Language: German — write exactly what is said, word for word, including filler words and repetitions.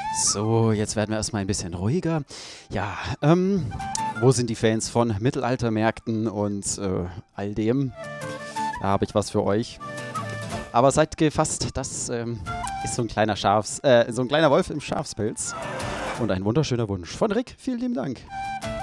So, jetzt werden wir erstmal ein bisschen ruhiger. Ja, ähm, wo sind die Fans von Mittelaltermärkten und äh, all dem? Da habe ich was für euch. Aber seid gefasst, das ähm, ist so ein kleiner Schafs, äh, so ein kleiner Wolf im Schafspelz. Und ein wunderschöner Wunsch von Rick. Vielen lieben Dank.